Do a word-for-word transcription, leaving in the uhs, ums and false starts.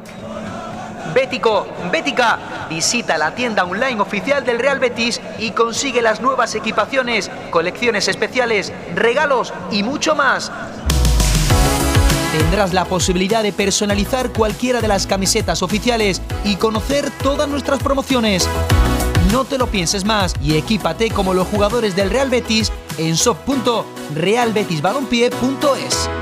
Bético, Bética, visita la tienda online oficial del Real Betis y consigue las nuevas equipaciones, colecciones especiales, regalos y mucho más. Tendrás la posibilidad de personalizar cualquiera de las camisetas oficiales y conocer todas nuestras promociones. No te lo pienses más y equípate como los jugadores del Real Betis en shop punto real betis balompié punto es.